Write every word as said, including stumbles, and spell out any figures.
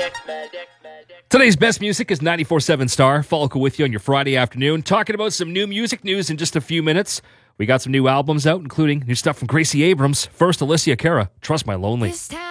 Today's best music is ninety-four point seven Star. Follicle with you on your Friday afternoon. Talking about some new music news in just a few minutes. We got some new albums out, including new stuff from Gracie Abrams. First, Alicia Cara, Trust My Lonely. This time